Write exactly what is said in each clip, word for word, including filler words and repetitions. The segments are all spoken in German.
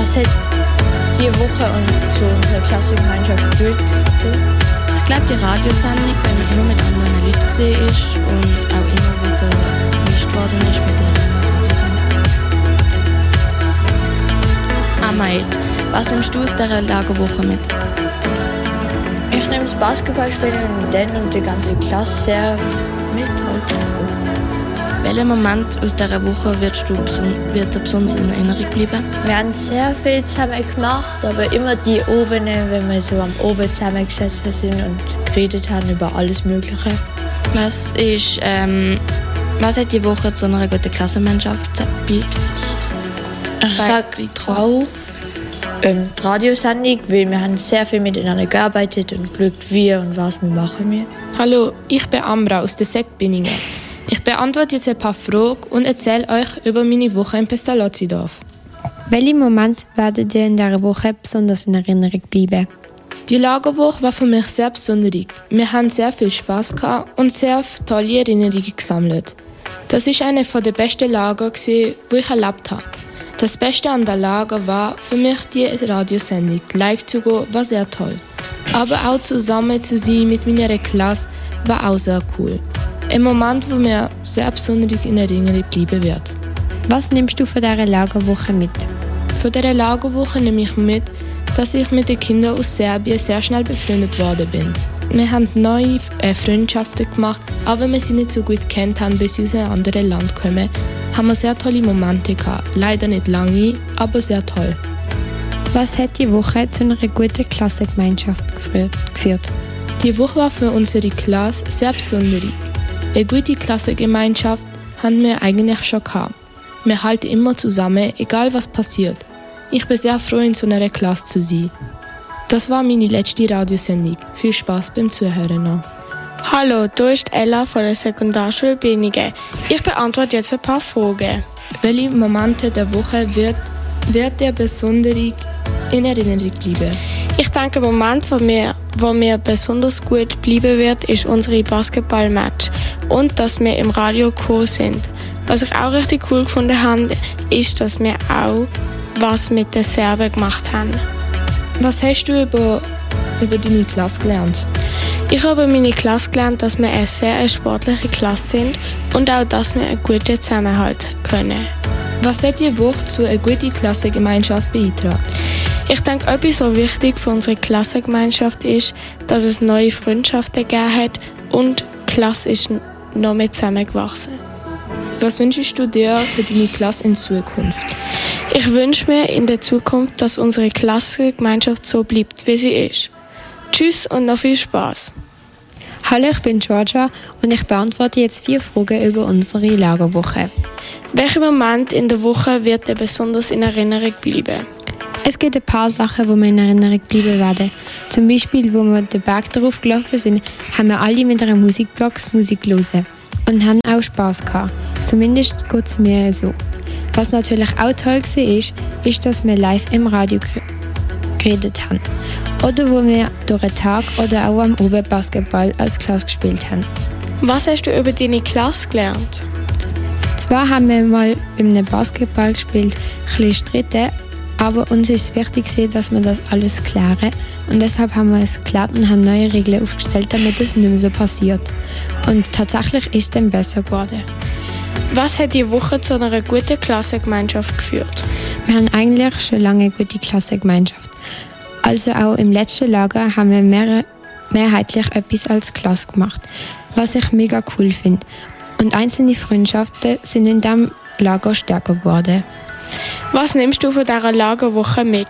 Was hat die Woche und so unsere Klassengemeinschaft gut getan? Ich glaube, die Radiosendung, wenn man immer mit anderen Leuten gesehen ist und auch immer wieder gemischt worden ist mit der Radiosendung. Amai, was nimmst du aus dieser Lagerwoche mit? Ich nehme das Basketballspielen und den und die ganze Klasse sehr mit. Welcher Moment aus dieser Woche wird, du, wird dir besonders in Erinnerung bleiben? Wir haben sehr viel zusammen gemacht, aber immer die oben, wenn wir so am Oben zusammengesessen sind und geredet haben über alles Mögliche. Was, ist, ähm, was hat die Woche zu einer guten Klassenmannschaft beigetragen? Ich sage auch ähm, die Radiosendung, weil wir haben sehr viel miteinander gearbeitet und geschaut, wie und was wir machen wir. Hallo, ich bin Amra aus der Sekt Binningen. Ich beantworte jetzt ein paar Fragen und erzähle euch über meine Woche in Pestalozzi-Dorf. Welchen Moment werden dir in dieser Woche besonders in Erinnerung bleiben? Die Lagerwoche war für mich sehr besonders. Wir hatten sehr viel Spass gehabt und sehr tolle Erinnerungen gesammelt. Das war eine der besten Lager, die ich erlebt habe. Das Beste an der Lager war für mich die Radiosendung. Live zu gehen war sehr toll. Aber auch zusammen zu sein mit meiner Klasse war auch sehr cool. Ein Moment, wo mir sehr besonders in Erinnerung bleiben wird. Was nimmst du von dieser Lagerwoche mit? Von dieser Lagerwoche nehme ich mit, dass ich mit den Kindern aus Serbien sehr schnell befreundet worden bin. Wir haben neue äh, Freundschaften gemacht, aber wenn wir sie nicht so gut kennt haben, bis sie aus einem anderen Land kommen, haben wir sehr tolle Momente gehabt. Leider nicht lange, aber sehr toll. Was hat die Woche zu einer guten Klassengemeinschaft geführt? Die Woche war für unsere Klasse sehr besonders. Eine gute Klassengemeinschaft haben wir eigentlich schon gehabt. Wir halten immer zusammen, egal was passiert. Ich bin sehr froh, in so einer Klasse zu sein. Das war meine letzte Radiosendung. Viel Spaß beim Zuhören noch. Hallo, hier ist Ella von der Sekundarschule Binningen. Ich beantworte jetzt ein paar Fragen. Welche Momente der Woche wird, wird dir besonders in Erinnerung bleiben? Ich denke, der Moment, wo mir, wo mir besonders gut bleiben wird, ist unsere Basketball-Match und dass wir im Radio gekommen sind. Was ich auch richtig cool gefunden habe, ist, dass wir auch was mit den Serben gemacht haben. Was hast du über, über deine Klasse gelernt? Ich habe über meine Klasse gelernt, dass wir eine sehr sportliche Klasse sind und auch, dass wir einen guten Zusammenhalt können. Was hat die Woche zu einer guten Klassengemeinschaft beigetragen? Ich denke, etwas, was wichtig für unsere Klassengemeinschaft ist, dass es neue Freundschaften gegeben hat und die Klasse ist noch mehr zusammengewachsen. Was wünschst du dir für deine Klasse in Zukunft? Ich wünsche mir in der Zukunft, dass unsere Klassengemeinschaft so bleibt, wie sie ist. Tschüss und noch viel Spaß. Hallo, ich bin Georgia und ich beantworte jetzt vier Fragen über unsere Lagerwoche. Welcher Moment in der Woche wird dir besonders in Erinnerung bleiben? Es gibt ein paar Sachen, die mir in Erinnerung bleiben werden. Zum Beispiel, wo wir den Berg darauf gelaufen sind, haben wir alle mit einer Musikbox Musik hören und haben auch Spass gehabt. Zumindest geht es mir so. Was natürlich auch toll war, ist, ist, dass wir live im Radio geredet haben. Oder wo wir durch den Tag oder auch am Abend Basketball als Klasse gespielt haben. Was hast du über deine Klasse gelernt? Zwar haben wir mal beim Basketball gespielt, ein bisschen gestritten, aber uns ist es wichtig, dass wir das alles klären. Und deshalb haben wir es geklärt und haben neue Regeln aufgestellt, damit es nicht mehr so passiert. Und tatsächlich ist es dann besser geworden. Was hat die Woche zu einer guten Klassengemeinschaft geführt? Wir haben eigentlich schon lange eine gute Klassengemeinschaft. Also auch im letzten Lager haben wir mehr, mehrheitlich etwas als Klasse gemacht, was ich mega cool finde. Und einzelne Freundschaften sind in diesem Lager stärker geworden. Was nimmst du von dieser Lagerwoche mit?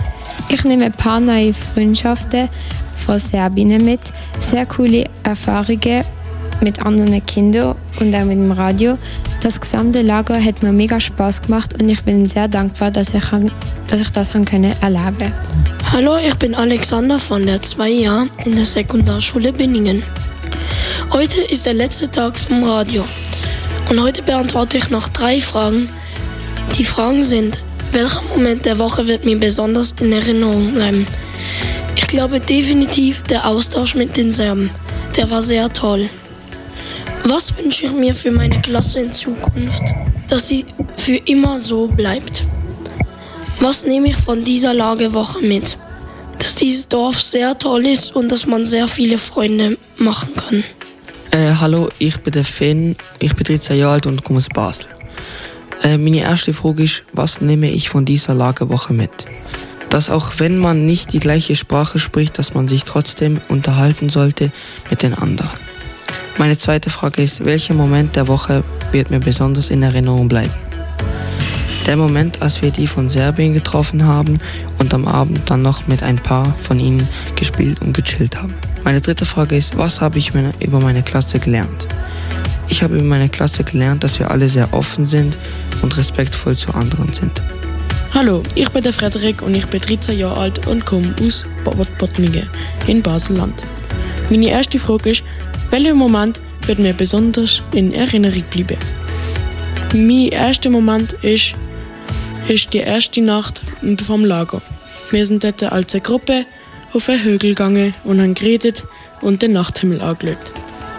Ich nehme ein paar neue Freundschaften von Serbien mit, sehr coole Erfahrungen mit anderen Kindern und auch mit dem Radio. Das gesamte Lager hat mir mega Spass gemacht und ich bin sehr dankbar, dass ich, dass ich das erleben konnte. Hallo, ich bin Alexander von der zwei Jahr in der Sekundarschule Binningen. Heute ist der letzte Tag vom Radio und heute beantworte ich noch drei Fragen. Die Fragen sind: Welcher Moment der Woche wird mir besonders in Erinnerung bleiben? Ich glaube definitiv der Austausch mit den Serben. Der war sehr toll. Was wünsche ich mir für meine Klasse in Zukunft? Dass sie für immer so bleibt. Was nehme ich von dieser Lagerwoche mit? Dass dieses Dorf sehr toll ist und dass man sehr viele Freunde machen kann. Äh, hallo, ich bin der Finn, ich bin dreizehn Jahre alt und komme aus Basel. Äh, meine erste Frage ist, was nehme ich von dieser Lagerwoche mit? Dass auch wenn man nicht die gleiche Sprache spricht, dass man sich trotzdem unterhalten sollte mit den anderen. Meine zweite Frage ist, welcher Moment der Woche wird mir besonders in Erinnerung bleiben? Der Moment, als wir die von Serbien getroffen haben und am Abend dann noch mit ein paar von ihnen gespielt und gechillt haben. Meine dritte Frage ist, was habe ich über meine Klasse gelernt? Ich habe über meine Klasse gelernt, dass wir alle sehr offen sind und respektvoll zu anderen sind. Hallo, ich bin der Frederik und ich bin dreizehn Jahre alt und komme aus Bad Bottmingen in Basel-Land. Meine erste Frage ist, welcher Moment wird mir besonders in Erinnerung bleiben? Mein erster Moment ist, ist die erste Nacht vom Lager. Wir sind dort als eine Gruppe auf einen Hügel gegangen und haben geredet und den Nachthimmel angeschaut.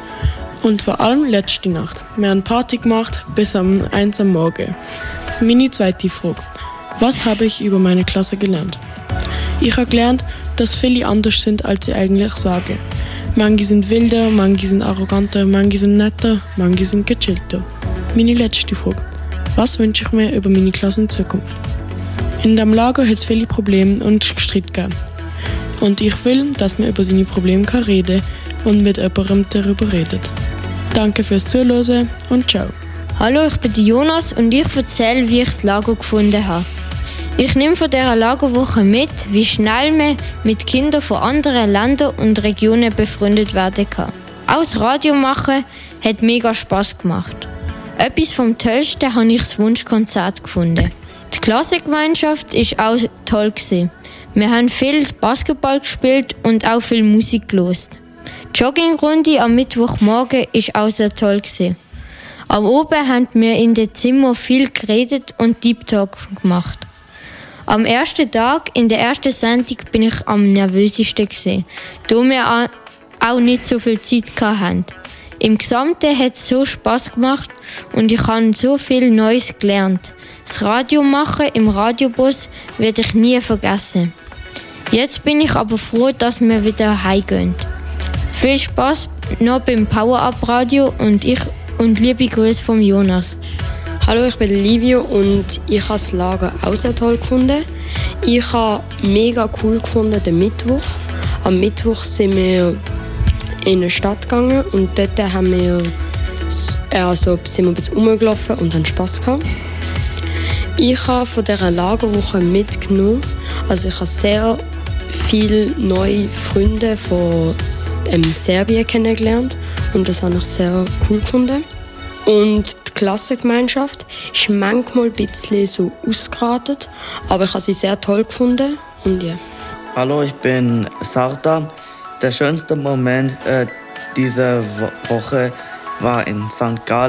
Und vor allem letzte Nacht. Wir haben Party gemacht bis um eins am Morgen. Meine zweite Frage. Was habe ich über meine Klasse gelernt? Ich habe gelernt, dass viele anders sind, als sie eigentlich sagen. Manche sind wilder, manche sind arroganter, manche sind netter, manche sind gechillter. Meine letzte Frage. Was wünsche ich mir über meine Klasse in Zukunft? In dem Lager hat es viele Probleme und Streit gegeben. Und ich will, dass man über seine Probleme reden kann und mit jemandem darüber redet. Danke fürs Zuhören und ciao. Hallo, ich bin Jonas und ich erzähle, wie ich das Lager gefunden habe. Ich nehme von dieser Lagerwoche mit, wie schnell man mit Kindern von anderen Ländern und Regionen befreundet werden kann. Auch das Radio machen hat mega Spass gemacht. Etwas vom Tollsten habe ich das Wunschkonzert gefunden. Die Klassengemeinschaft war auch toll. Wir haben viel Basketball gespielt und auch viel Musik gehört. Die Joggingrunde am Mittwochmorgen war auch sehr toll. Am Abend haben wir in den Zimmern viel geredet und Deep Talk gemacht. Am ersten Tag, in der ersten Sendung, bin ich am nervösesten, da wir auch nicht so viel Zeit hatten. Im Gesamten hat es so Spass gemacht und ich habe so viel Neues gelernt. Das Radio machen im Radiobus werde ich nie vergessen. Jetzt bin ich aber froh, dass wir wieder heimgehen. Viel Spass noch beim Power-Up-Radio und, ich, und liebe Grüße von Jonas. Hallo, ich bin Livio und ich habe das Lager auch sehr toll gefunden. Ich habe mega cool gefunden den Mittwoch. Am Mittwoch sind wir in eine Stadt gegangen und dort haben wir, also sind wir ein bisschen rumgelaufen und haben Spass gehabt. Ich habe von dieser Lagerwoche mitgenommen, also ich habe sehr viele neue Freunde von ähm, Serbien kennengelernt und das habe ich sehr cool gefunden. Und die Klassengemeinschaft ist manchmal ein bisschen so ausgeratet, aber ich habe sie sehr toll gefunden und ja. Hallo, ich bin Sarta. Der schönste Moment äh, dieser Wo- Woche war in Sankt Gallen.